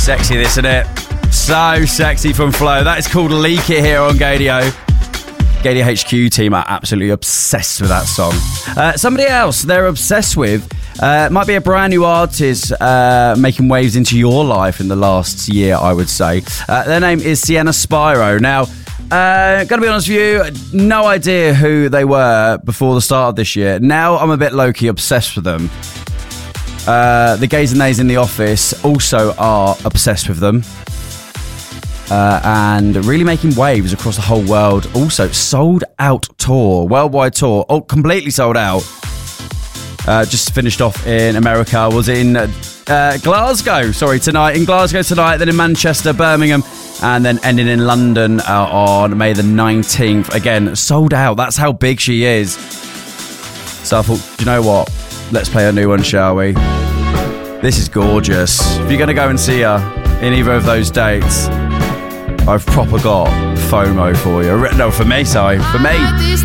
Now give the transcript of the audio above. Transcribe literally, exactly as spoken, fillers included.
Sexy, this, isn't it? So sexy from Flo. That is called Leak It here on Gadio. Gadio H Q team are absolutely obsessed with that song. Uh, somebody else they're obsessed with uh, might be a brand new artist uh, making waves into your life in the last year, I would say. Uh, their name is Sienna Spyro. Now, uh, gotta be honest with you, no idea who they were before the start of this year. Now I'm a bit low-key obsessed with them. Uh, the gays and nays in the office also are obsessed with them. Uh, and really making waves across the whole world. Also, sold out tour, worldwide tour, oh, completely sold out. Uh, just finished off in America, was in uh, Glasgow, sorry, tonight, in Glasgow tonight, then in Manchester, Birmingham, and then ending in London uh, on May the nineteenth. Again, sold out, that's how big she is. So I thought, do you know what? Let's play a new one, shall we? This is gorgeous. If you're going to go and see her in either of those dates, I've proper got FOMO for you. No, for me, sorry. For me.